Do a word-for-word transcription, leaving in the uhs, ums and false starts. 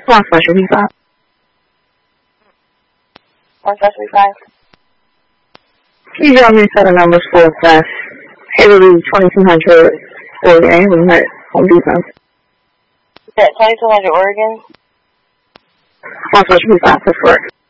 One slash three five. One slash three five. Can you drop me seven numbers for class? Haverly twenty-two hundred Oregon, we met Home Depot. Is that twenty-two hundred Oregon? One slash three five, that's correct.